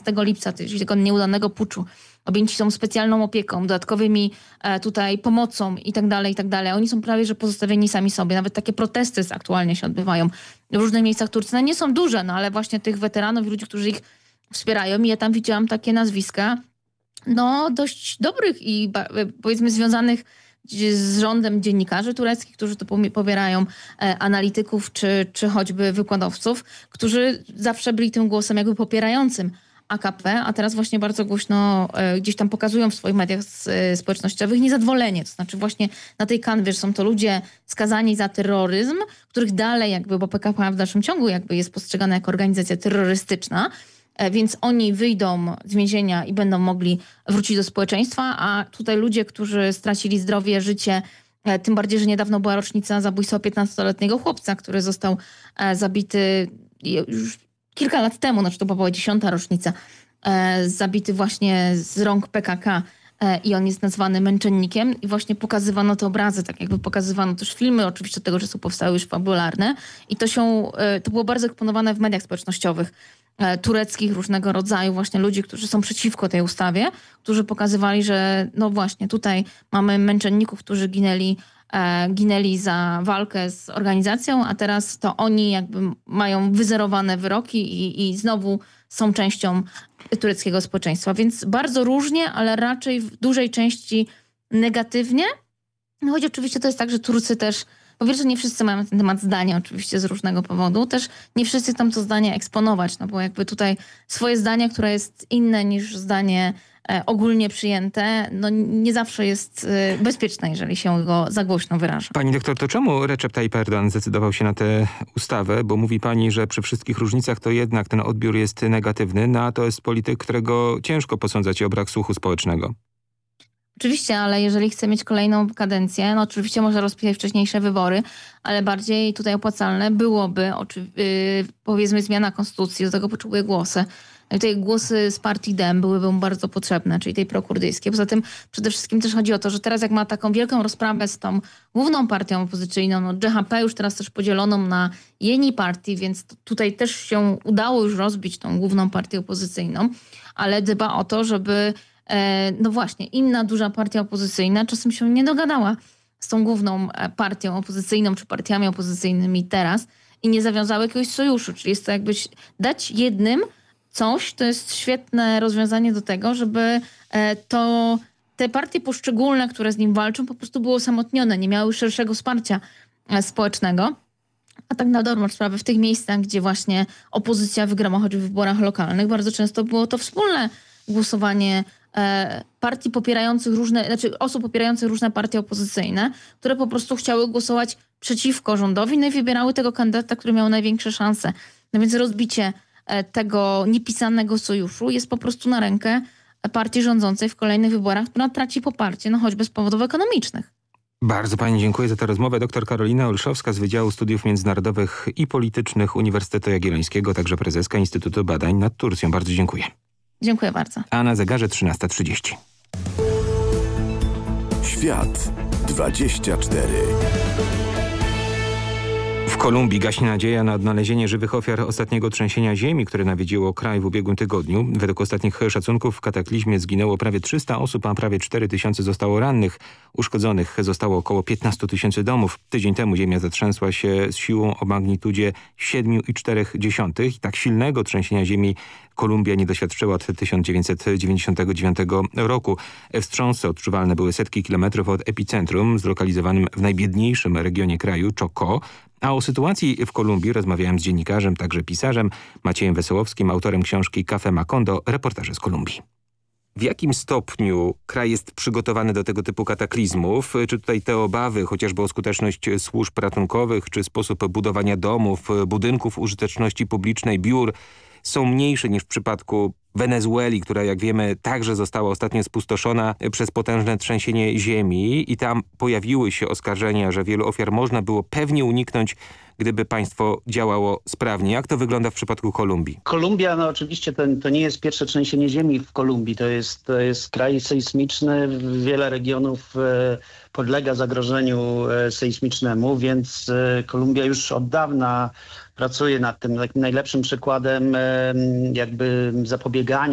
11 lipca, czyli tego nieudanego puczu, objęci są specjalną opieką, dodatkowymi tutaj pomocą i tak dalej, i tak dalej. Oni są prawie że pozostawieni sami sobie. Nawet takie protesty aktualnie się odbywają w różnych miejscach Turcji. No nie są duże, no ale właśnie tych weteranów i ludzi, którzy ich wspierają. I ja tam widziałam takie nazwiska, no dość dobrych i powiedzmy związanych z rządem dziennikarzy tureckich, którzy to pobierają, analityków czy choćby wykładowców, którzy zawsze byli tym głosem jakby popierającym AKP, a teraz właśnie bardzo głośno gdzieś tam pokazują w swoich mediach społecznościowych niezadowolenie. To znaczy właśnie na tej kanwie, że są to ludzie skazani za terroryzm, których dalej jakby, bo PKK w dalszym ciągu jakby jest postrzegana jako organizacja terrorystyczna, więc oni wyjdą z więzienia i będą mogli wrócić do społeczeństwa, a tutaj ludzie, którzy stracili zdrowie, życie, tym bardziej, że niedawno była rocznica zabójstwa 15-letniego chłopca, który został zabity już kilka lat temu, znaczy to była 10. rocznica, zabity właśnie z rąk PKK i on jest nazwany męczennikiem i właśnie pokazywano te obrazy, tak jakby pokazywano też filmy, oczywiście od tego czasu powstały już fabularne i to było bardzo eksponowane w mediach społecznościowych tureckich różnego rodzaju, właśnie ludzi, którzy są przeciwko tej ustawie, którzy pokazywali, że no właśnie tutaj mamy męczenników, którzy ginęli za walkę z organizacją, a teraz to oni jakby mają wyzerowane wyroki i znowu są częścią tureckiego społeczeństwa. Więc bardzo różnie, ale raczej w dużej części negatywnie. No choć oczywiście to jest tak, że Turcy też, po pierwsze nie wszyscy mają na ten temat zdanie oczywiście z różnego powodu, też nie wszyscy chcą to zdanie eksponować, no bo jakby tutaj swoje zdanie, które jest inne niż zdanie ogólnie przyjęte, no nie zawsze jest bezpieczne, jeżeli się go za głośno wyraża. Pani doktor, to czemu Recep Tayyip Erdoğan zdecydował się na tę ustawę? Bo mówi pani, że przy wszystkich różnicach to jednak ten odbiór jest negatywny, no a to jest polityk, którego ciężko posądzać o brak słuchu społecznego. Oczywiście, ale jeżeli chce mieć kolejną kadencję, no oczywiście można rozpisać wcześniejsze wybory, ale bardziej tutaj opłacalne byłoby powiedzmy zmiana konstytucji, do tego potrzebuje głosy. No i tutaj głosy z partii DEM byłyby mu bardzo potrzebne, czyli tej prokurdyjskiej. Poza tym przede wszystkim też chodzi o to, że teraz jak ma taką wielką rozprawę z tą główną partią opozycyjną, no CHP już teraz też podzieloną na Yeni Partii, więc tutaj też się udało już rozbić tą główną partię opozycyjną, ale dba o to, żeby no właśnie inna duża partia opozycyjna czasem się nie dogadała z tą główną partią opozycyjną czy partiami opozycyjnymi teraz i nie zawiązały jakiegoś sojuszu. Czyli jest to jakby dać jednym coś, to jest świetne rozwiązanie do tego, żeby te partie poszczególne, które z nim walczą, po prostu były osamotnione, nie miały szerszego wsparcia społecznego. A tak na dobrą sprawę w tych miejscach, gdzie właśnie opozycja wygrała choćby w wyborach lokalnych, bardzo często było to wspólne głosowanie partii popierających osób popierających różne partie opozycyjne, które po prostu chciały głosować przeciwko rządowi, no i wybierały tego kandydata, który miał największe szanse. No więc rozbicie tego niepisanego sojuszu jest po prostu na rękę partii rządzącej w kolejnych wyborach, która traci poparcie, no choćby z powodów ekonomicznych. Bardzo pani dziękuję za tę rozmowę. Doktor Karolina Olszowska z Wydziału Studiów Międzynarodowych i Politycznych Uniwersytetu Jagiellońskiego, także prezeska Instytutu Badań nad Turcją. Bardzo dziękuję. Dziękuję bardzo. A na zegarze 13:30. Świat 24. W Kolumbii gaśnie nadzieja na odnalezienie żywych ofiar ostatniego trzęsienia ziemi, które nawiedziło kraj w ubiegłym tygodniu. Według ostatnich szacunków w kataklizmie zginęło prawie 300 osób, a prawie 4000 zostało rannych. Uszkodzonych zostało około 15 000 domów. Tydzień temu ziemia zatrzęsła się z siłą o magnitudzie 7,4. Tak silnego trzęsienia ziemi Kolumbia nie doświadczyła od 1999 roku. Wstrząsy odczuwalne były setki kilometrów od epicentrum, zlokalizowanym w najbiedniejszym regionie kraju, Chocó. A o sytuacji w Kolumbii rozmawiałem z dziennikarzem, także pisarzem Maciejem Wesołowskim, autorem książki Café Macondo, reportaże z Kolumbii. W jakim stopniu kraj jest przygotowany do tego typu kataklizmów? Czy tutaj te obawy, chociażby o skuteczność służb ratunkowych, czy sposób budowania domów, budynków użyteczności publicznej, biur, są mniejsze niż w przypadku Wenezueli, która jak wiemy także została ostatnio spustoszona przez potężne trzęsienie ziemi i tam pojawiły się oskarżenia, że wielu ofiar można było pewnie uniknąć, gdyby państwo działało sprawnie. Jak to wygląda w przypadku Kolumbii? Kolumbia, no oczywiście to nie jest pierwsze trzęsienie ziemi w Kolumbii. To jest kraj sejsmiczny. Wiele regionów podlega zagrożeniu sejsmicznemu, więc Kolumbia już od dawna pracuje nad tym. Takim najlepszym przykładem jakby zapobiegania